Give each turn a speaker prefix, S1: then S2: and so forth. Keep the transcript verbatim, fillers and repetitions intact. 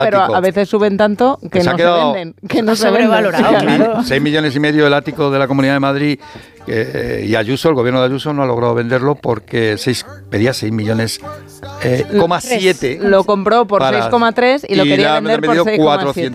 S1: pero a veces suben tanto que
S2: Se ha
S1: no
S2: quedado-
S1: se venden, que no se
S3: sobrevalorado,
S1: venden.
S3: claro.
S2: seis millones y medio el ático de la Comunidad de Madrid eh, y Ayuso, el gobierno de Ayuso no ha logrado venderlo porque seis, pedía seis millones eh, coma siete.
S1: Lo compró por
S2: Para-
S1: seis coma tres y lo
S2: y
S1: quería
S2: le han
S1: vender por
S2: vendido
S1: seis coma siete.
S2: cuatrocientos.